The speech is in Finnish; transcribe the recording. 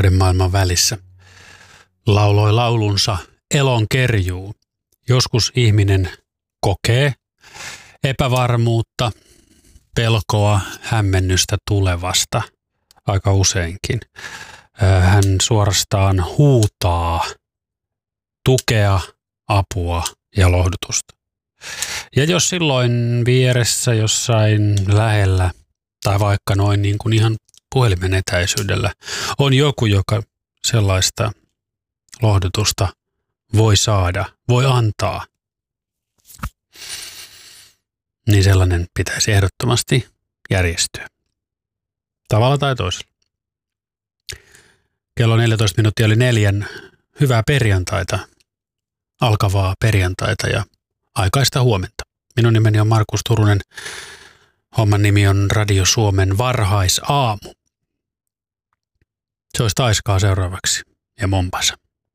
kahden maailman välissä. Lauloi laulunsa Elon kerjuu. Joskus ihminen kokee epävarmuutta, pelkoa, hämmennystä tulevasta aika useinkin. Hän suorastaan huutaa tukea, apua ja lohdutusta. Ja jos silloin vieressä jossain lähellä tai vaikka noin niin kuin ihan puhelimen etäisyydellä on joku, joka sellaista lohdutusta voi saada, voi antaa, niin sellainen pitäisi ehdottomasti järjestyä. Tavalla tai toisella. Kello 14 minuuttia oli 4. Hyvää perjantaita, alkavaa perjantaita ja aikaista huomenta. Minun nimeni on Markus Turunen. Homman nimi on Radio Suomen varhaisaamu. Se olisi Taiskaa seuraavaksi ja Mombasa.